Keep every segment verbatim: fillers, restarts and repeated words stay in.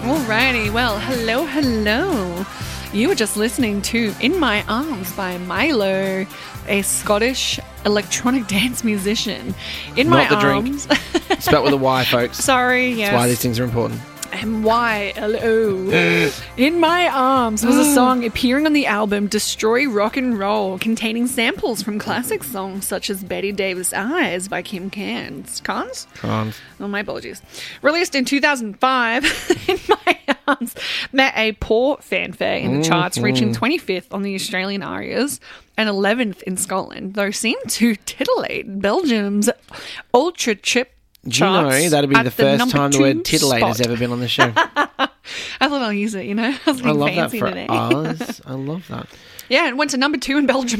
Alrighty, well, hello, hello. You were just listening to In My Arms by Milo, a Scottish electronic dance musician. In Not My the Arms. drink. Spelt with a Y, folks. Sorry, yes. That's why these things are important. M Y L O. In My Arms was a song appearing on the album Destroy Rock and Roll, containing samples from classic songs such as Betty Davis' Eyes by Kim Carnes. Carnes? Can't. Oh, my apologies. Released in two thousand five, In My Arms met a poor fanfare in the charts, reaching twenty-fifth on the Australian Arias and eleventh in Scotland, though seemed to titillate Belgium's Ultra Chip Do you know that'd be the first time the word titillate has ever been on the show? I thought I'll use it, you know. I was I being love that fancy for today. us. I love that. Yeah, it went to number two in Belgium.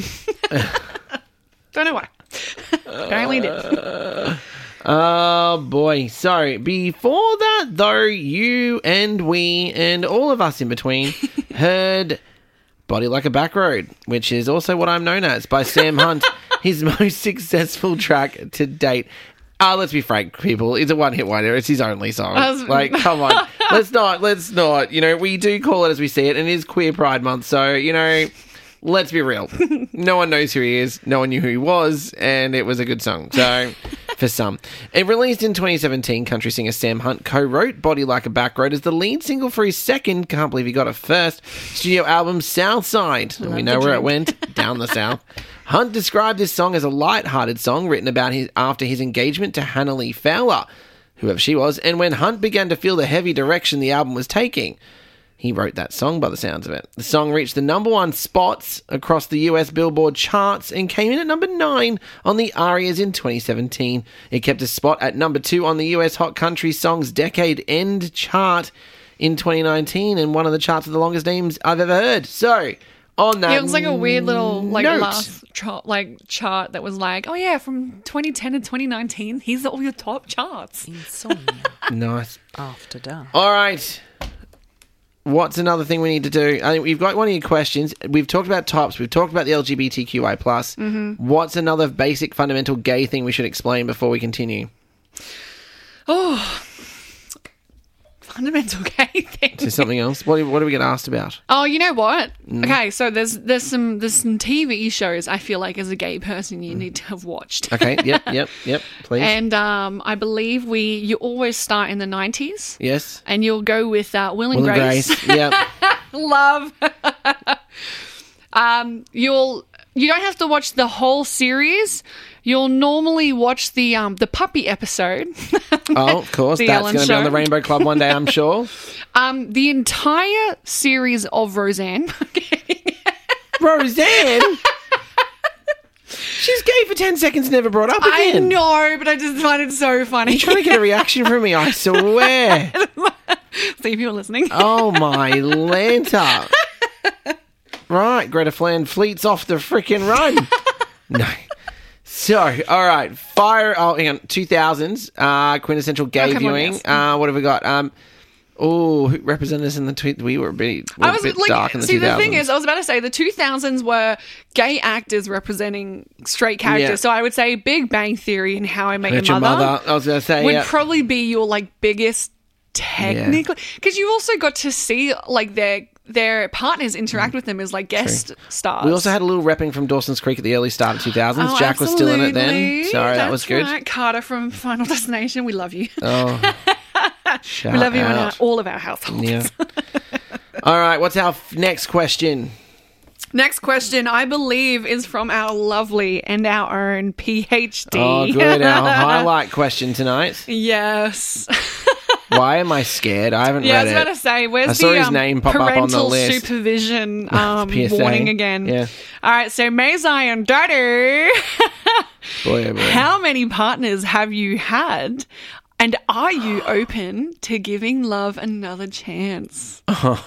Don't know why. Apparently did. Oh, boy. So, before that, though, you and we and all of us in between heard Body Like a Back Road, which is also what I'm known as, by Sam Hunt, his most successful track to date. Ah, uh, let's be frank, people. It's a one-hit wonder. It's his only song. Was... Like, come on. Let's not, let's not. You know, we do call it as we see it, and it is Queer Pride Month, so, you know, let's be real. No one knows who he is. No one knew who he was, and it was a good song. So, for some. It released in twenty seventeen, country singer Sam Hunt co-wrote Body Like a Back Road as the lead single for his second, can't believe he got it first, studio album, Southside. And we know where it went, down the south. Hunt described this song as a light-hearted song written about his after his engagement to Hannah Lee Fowler, whoever she was, and when Hunt began to feel the heavy direction the album was taking. He wrote that song by the sounds of it. The song reached the number one spots across the U S Billboard charts and came in at number nine on the Arias in twenty seventeen. It kept a spot at number two on the U S Hot Country Songs Decade End chart in twenty nineteen, and one of the charts with the longest names I've ever heard. So... On that Yeah, it was like a weird little like note. last chart, like chart that was like, oh yeah, from twenty ten to twenty nineteen, here's all your top charts. Insomnia. Nice. After dark. All right. What's another thing we need to do? I think we've got one of your questions. We've talked about tops. We've talked about the L G B T Q I plus. Mm-hmm. What's another basic, fundamental gay thing we should explain before we continue? Oh, fundamental gay thing. Is there something else? What, what do we get asked about? Oh, you know what? Mm. Okay, so there's there's some there's some T V shows I feel like as a gay person you need to have watched. Okay, yep, yep, yep, please. And um, I believe we you always start in the nineties. Yes. And you'll go with uh, Will and Will and Grace. Grace, yep. Love. um, you'll you don't have to watch the whole series. You'll normally watch the um the puppy episode. Oh, of course. The That's Ellen going to be on Show. the Rainbow Club one day, I'm sure. Um, the entire series of Roseanne. Roseanne? She's gay for ten seconds, never brought up I again. know, but I just find it so funny. You're trying to get a reaction from me, I swear. See if you're listening. Oh, my Lanta. Right, Greta Flan fleets off the freaking run. No. So, all right, fire. Oh, hang on, two thousands, uh, quintessential gay Oh, come on, viewing. yes. Uh, what have we got? Um, oh, who represented us in the tweet? We were a bit, we were I was a bit like, dark in the see, two the thousands. thing is, I was about to say the two thousands were gay actors representing straight characters. Yeah. So I would say Big Bang Theory and How I Met Hurt Your Your Mother, Mother. I was going to say, would yeah. probably be your like biggest technically, because you also got to see like their their partners interact with them as like guest stars. We also had a little repping from Dawson's Creek at the early start of two thousands. Oh, Jack was still in it then. absolutely. Sorry, that That's was good. Right. Carter from Final Destination, we love you. Oh, shout we love you in our, out. all of our households. Yeah. All right, what's our f- next question? Next question, I believe, is from our lovely and our own PhD. Oh, good. Our highlight question tonight. Yes. Why am I scared? I haven't Yeah, I read was it. about to say, where's I saw the his um, name pop up on the parental list. supervision um, P S A. warning again? Yeah. All right, so May Zion daughter, Boy, oh boy. how many partners have you had? And are you open to giving love another chance? what,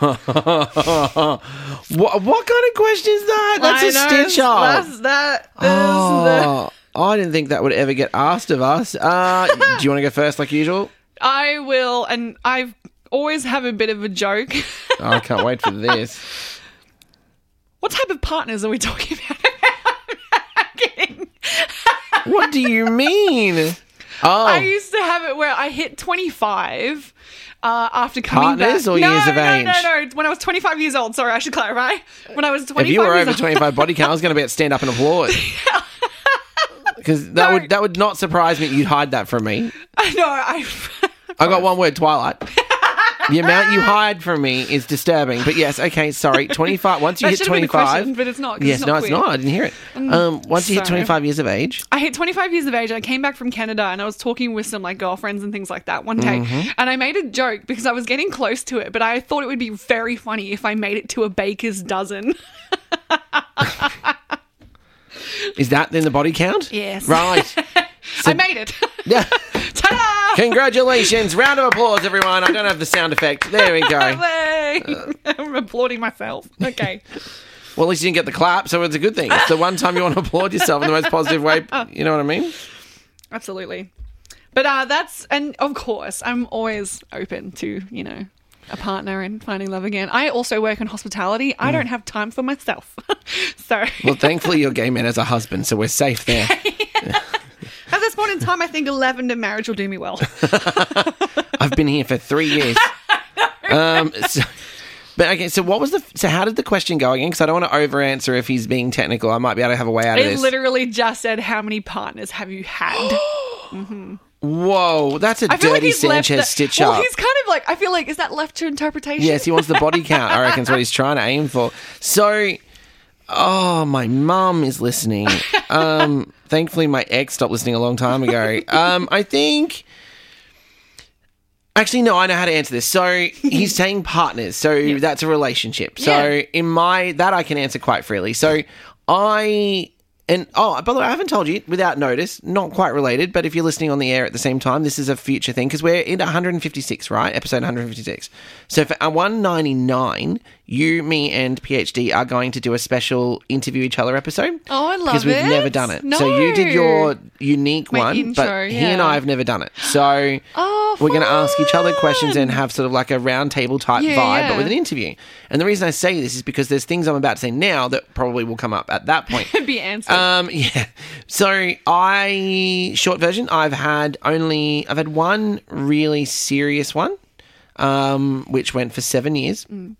what kind of question is that? That's I a know, stitch up. That's that. Is the, Oh, I didn't think that would ever get asked of us. Uh, do you want to go first like usual? I will, and I've always have a bit of a joke. Oh, I can't wait for this. What type of partners are we talking about? I'm kidding. What do you mean? Oh. I used to have it where I hit twenty-five uh, after coming Partners back. or no, years of no, age? No, no, no. When I was twenty-five years old. Sorry, I should clarify. When I was twenty-five If you were years over old. twenty-five body count, I was going to be at stand up and applaud. Because that No. would that would not surprise me. You'd hide that from me. I know. I. I got one word: Twilight. The amount you hide from me is disturbing. But yes, okay, sorry. twenty-five. Once you That hit should have been the twenty-five, question, but it's not. 'cause yes, it's no, not it's queer. not. I didn't hear it. Um, once you hit sorry. twenty-five years of age, I hit twenty-five years of age. I came back from Canada and I was talking with some like girlfriends and things like that one day. Mm-hmm. And I made a joke because I was getting close to it, but I thought it would be very funny if I made it to a baker's dozen. is that then the body count? Yes. Right. I made it. Yeah. Ta-da! Congratulations. Round of applause, everyone. I don't have the sound effect. There we go. Yay! I'm applauding myself. Okay. Well, at least you didn't get the clap, so it's a good thing. It's the one time you want to applaud yourself in the most positive way. You know what I mean? Absolutely. But uh, that's, and of course, I'm always open to, you know, a partner and finding love again. I also work in hospitality. I don't have time for myself. so. Well, thankfully, your gay man has a husband, so we're safe there. At this point in time, I think eleven to marriage will do me well. I've been here for three years. um, so, but okay, so what was the? So how did the question go again? Because I don't want to over answer if he's being technical. I might be able to have a way out of It this. literally just said, how many partners have you had? mm-hmm. Whoa, that's a I feel like dirty he's left Sanchez the- stitch well, up. he's kind of like, I feel like, is that left to interpretation? Yes, he wants the body count. I reckon is what he's trying to aim for. So, oh, my mum is listening. Um, thankfully, my ex stopped listening a long time ago. Um, I think. Actually, no, I know how to answer this. So he's saying partners. So that's a relationship. So Yeah. in my that I can answer quite freely. So I. And, oh, by the way, I haven't told you, without notice, not quite related, but if you're listening on the air at the same time, this is a future thing, because we're in one hundred fifty-six, right? Episode one hundred fifty-six. So for one ninety-nine, you, me, and P H D are going to do a special interview each other episode. Oh, I love Because we've it. never done it. No. So you did your unique My one, intro, but he yeah. and I have never done it. So Oh, we're going to ask each other fun. questions and have sort of like a round table type Yeah, vibe, yeah. but with an interview. And the reason I say this is because there's things I'm about to say now that probably will come up at that point. Be answered. Um, yeah. So I, short version, I've had only, I've had one really serious one, um, which went for seven years. Mm.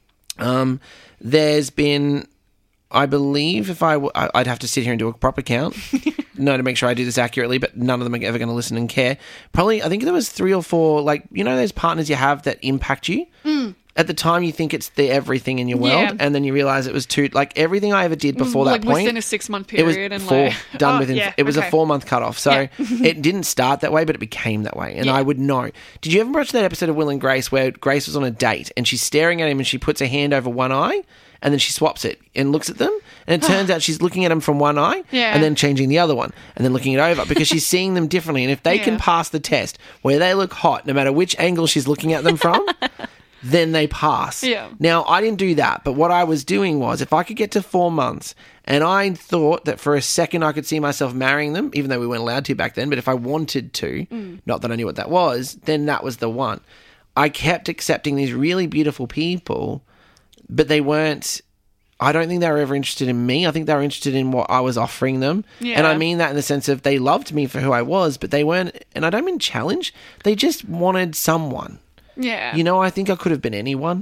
Um, there's been, I believe if I, w- I- I'd have to sit here and do a proper count. No, to make sure I do this accurately, but none of them are ever going to listen and care. Probably, I think there was three or four, like, you know, those partners you have that impact you. Mm. At the time, you think it's the everything in your world, Yeah. and then you realize it was two, like, everything I ever did before like that point. within a six month It was period. and four, like, done oh, within. yeah, it was okay. a four month cutoff, so Yeah. it didn't start that way, but it became that way, and Yeah. I would know. Did you ever watch that episode of Will and Grace where Grace was on a date and she's staring at him and she puts her hand over one eye and then she swaps it and looks at them, and it turns out she's looking at him from one eye Yeah. and then changing the other one and then looking it over because she's seeing them differently, and if they can Yeah. pass the test where they look hot no matter which angle she's looking at them from. Then they pass. Yeah. Now, I didn't do that, but what I was doing was if I could get to four months and I thought that for a second I could see myself marrying them, even though we weren't allowed to back then, but if I wanted to, Mm. not that I knew what that was, then that was the one. I kept accepting these really beautiful people, but they weren't, I don't think they were ever interested in me. I think they were interested in what I was offering them. Yeah. And I mean that in the sense of they loved me for who I was, but they weren't, and I don't mean challenge, they just wanted someone. Yeah. You know, I think I could have been anyone.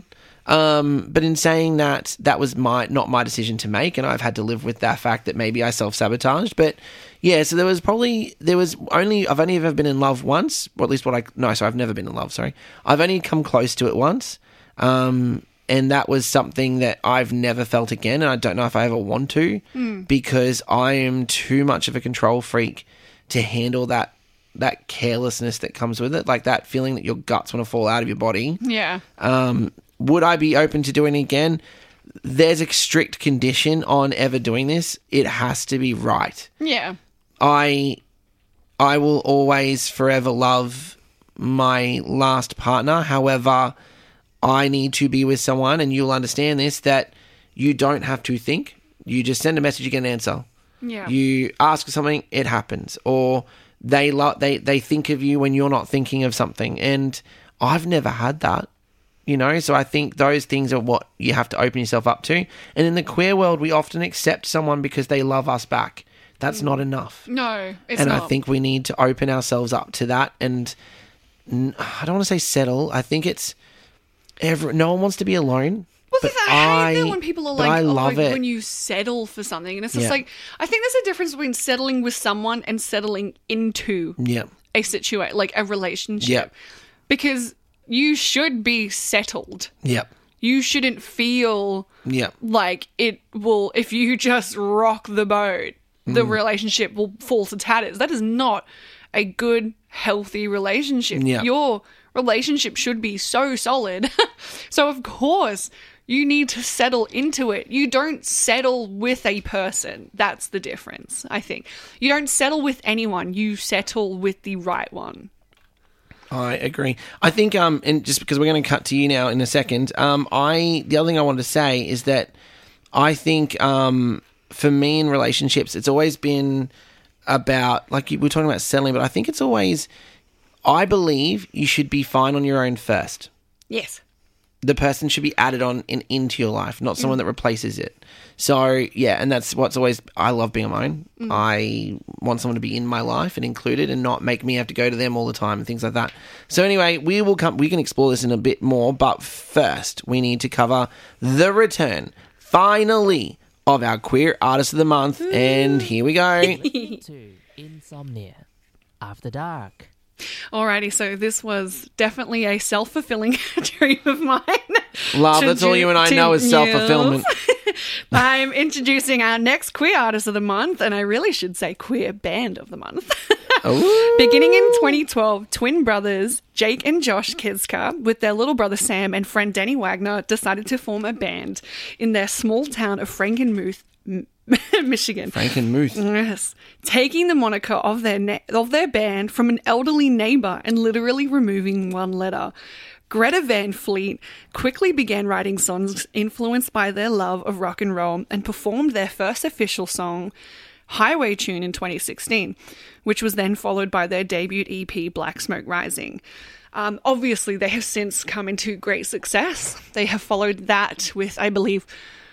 Um, but in saying that, that was my not my decision to make, and I've had to live with that fact that maybe I self-sabotaged. But yeah, so there was probably, there was only, I've only ever been in love once, or at least what I, no, sorry, I've never been in love, sorry. I've only come close to it once, um, and that was something that I've never felt again, and I don't know if I ever want to, Mm. because I am too much of a control freak to handle that that carelessness that comes with it, like that feeling that your guts want to fall out of your body. Yeah. Um, would I be open to doing it again? There's a strict condition on ever doing this. It has to be right. Yeah. I I will always forever love my last partner. However, I need to be with someone, and you'll understand this, that you don't have to think. You just send a message, you get an answer. Yeah. You ask for something, it happens. Or they lo- they they think of you when you're not thinking of something. And I've never had that, you know? So I think those things are what you have to open yourself up to. And in the queer world, we often accept someone because they love us back. That's not enough. No, it's and not. I think we need to open ourselves up to that. And n- I don't want to say settle. I think it's every, no one wants to be alone. Well, but I hate I, that when people are but like, I oh, love like it. when you settle for something. And it's just Yeah. like, I think there's a difference between settling with someone and settling into Yeah. a situation, like a relationship. Yeah. Because you should be settled. Yep. You shouldn't feel Yep. like it will, if you just rock the boat, the Mm. relationship will fall to tatters. That is not a good, healthy relationship. Yeah. Your relationship should be so solid. So, of course, you need to settle into it. You don't settle with a person. That's the difference, I think. You don't settle with anyone. You settle with the right one. I agree. I think, um, and just because we're going to cut to you now in a second, um, I the other thing I wanted to say is that I think, um, for me in relationships, it's always been about, like we we're talking about settling, but I think it's always, I believe you should be fine on your own first. Yes. The person should be added on and into your life, not someone that replaces it. So, yeah, and that's what's always, I love being on my own. Mm. I want someone to be in my life and included and not make me have to go to them all the time and things like that. So anyway, we will come, we can explore this in a bit more, but first we need to cover the return, finally, of our Queer Artist of the Month. And here we go. to Insomnia After Dark. Alrighty, so this was definitely a self-fulfilling dream of mine. Love, To that's all do- you and I to- know is self-fulfillment. yes. I'm introducing our next Queer Artist of the Month, and I really should say Queer Band of the Month. Ooh. Beginning in twenty twelve, twin brothers Jake and Josh Kiska, with their little brother Sam and friend Danny Wagner, decided to form a band in their small town of Frankenmuth, M- Michigan. Frankenmuth. Yes, taking the moniker of their na- of their band from an elderly neighbor and literally removing one letter. Greta Van Fleet quickly began writing songs influenced by their love of rock and roll and performed their first official song, Highway Tune, in twenty sixteen, which was then followed by their debut E P, Black Smoke Rising. Um, obviously, they have since come into great success. They have followed that with, I believe,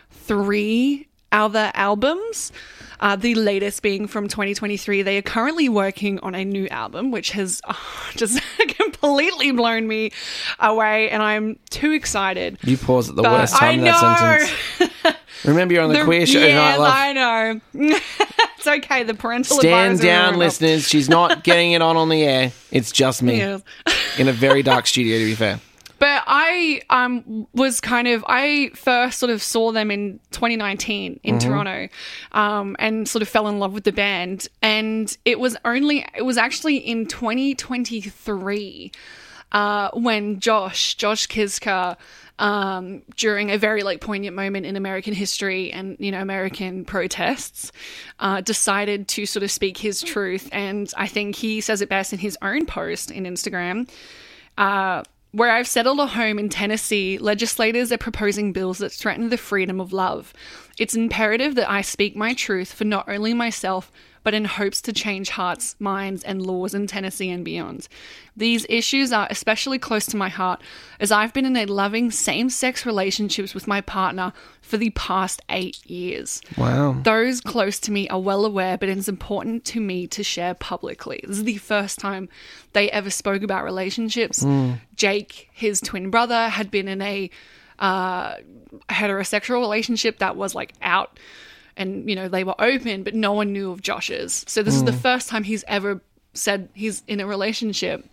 three other albums, uh, the latest being from twenty twenty-three. They are currently working on a new album, which has uh, just completely blown me away, and I'm too excited. You pause at the But worst time I in that know. sentence. Remember, you're on the, The- queer show yes, tonight, love. I know. It's okay. The parental Stand advisory down, went off. listeners. She's not getting it on on the air. It's just me Yes. in a very dark studio, to be fair. But I um was kind of I first sort of saw them in twenty nineteen in Toronto, um, and sort of fell in love with the band. And it was only it was actually in twenty twenty-three uh, when Josh Josh Kiska, um, during a very like poignant moment in American history and you know American protests, uh, decided to sort of speak his truth. And I think he says it best in his own post in Instagram. Uh, Where I've settled a home in Tennessee, legislators are proposing bills that threaten the freedom of love. It's imperative that I speak my truth for not only myself, but in hopes to change hearts, minds, and laws in Tennessee and beyond. These issues are especially close to my heart as I've been in a loving same-sex relationships with my partner for the past eight years. Wow. Those close to me are well aware, but it's important to me to share publicly. This is the first time they ever spoke about relationships. Jake, his twin brother, had been in a uh, heterosexual relationship that was like out, and you know they were open, but no one knew of Josh's. So this is the first time he's ever said he's in a relationship.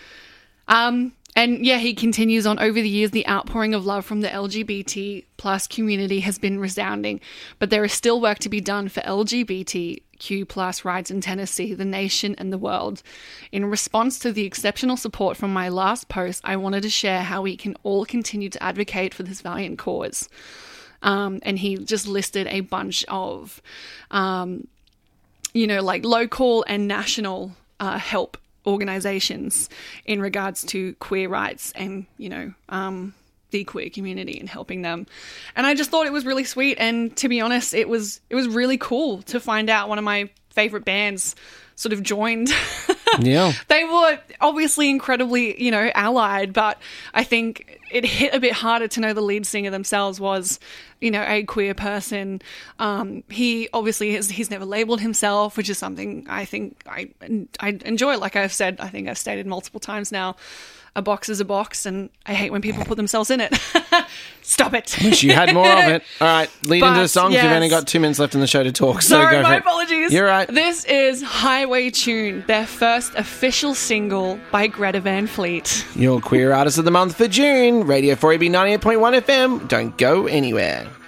Um, and yeah, he continues on. Over the years, the outpouring of love from the L G B T plus community has been resounding, but there is still work to be done for L G B T Q plus rights in Tennessee, the nation, and the world. In response to the exceptional support from my last post, I wanted to share how we can all continue to advocate for this valiant cause. Um, and he just listed a bunch of, um, you know, like local and national uh, help organizations in regards to queer rights and, you know, um, the queer community and helping them. And I just thought it was really sweet. And to be honest, it was it was really cool to find out one of my favorite bands sort of joined Yeah. They were obviously incredibly, you know, allied, but I think it hit a bit harder to know the lead singer themselves was, you know, a queer person. Um, he obviously has, he's never labeled himself, which is something I think I, I enjoy. Like I've said, I think I've stated multiple times now, a box is a box, and I hate when people put themselves in it. Stop it. Wish you had more of it. All right, lead But, into the songs. yes. You've only got two minutes left in the show to talk, so Sorry, go for my it. apologies. You're right. This is Highway Tune, their first official single by Greta Van Fleet. Your Queer Artist of the Month for June. Radio four A B ninety-eight point one F M. Don't go anywhere.